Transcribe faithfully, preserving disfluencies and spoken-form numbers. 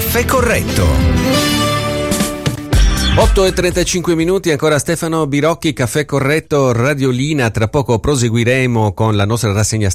Caffè Corretto. otto e trentacinque minuti, ancora Stefano Birocchi, Caffè Corretto, Radiolina. Tra poco proseguiremo con la nostra rassegna